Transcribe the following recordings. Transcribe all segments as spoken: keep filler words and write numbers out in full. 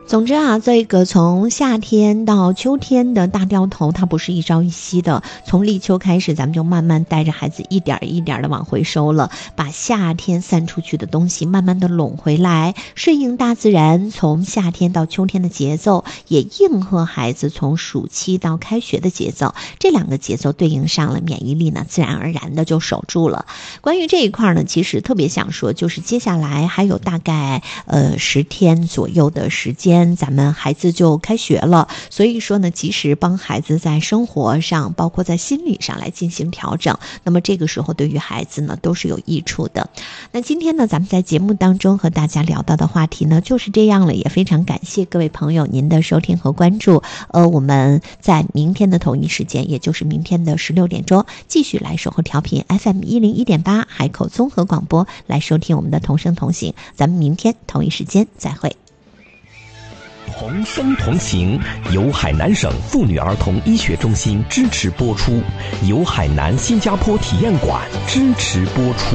总之啊，这个从夏天到秋天的大掉头，它不是一朝一夕的。从立秋开始，咱们就慢慢带着孩子一点一点的往回收了，把夏天散出去的东西慢慢的拢回来，顺应大自然从夏天到秋天的节奏，也应和孩子从暑期到开学的节奏。这两个节奏对应上了，免疫力呢自然而然的就守住了。关于这一块呢，其实特别想说，就是接下来还有大概呃十天左右的时间。咱们孩子就开学了，所以说呢，及时帮孩子在生活上，包括在心理上来进行调整，那么这个时候对于孩子呢都是有益处的。那今天呢，咱们在节目当中和大家聊到的话题呢就是这样了，也非常感谢各位朋友您的收听和关注。呃，我们在明天的同一时间，也就是明天的十六点钟，继续来守候调频 F M 一零一点八海口综合广播，来收听我们的同声同行。咱们明天同一时间再会。 同声同行由海南省妇女儿童医学中心支持播出，由海南新加坡体验馆支持播出。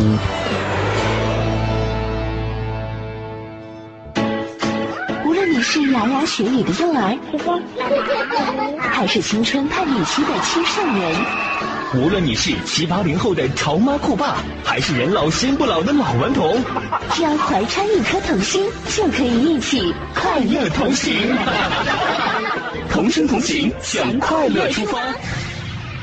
无论你是牙牙学语的幼儿，还是青春叛逆期的青少年， 无论你是七八零后的潮妈酷爸，还是人老心不老的老顽童， 只要怀揣一颗童心，就可以一起快乐同行。同声同行，向快乐出发。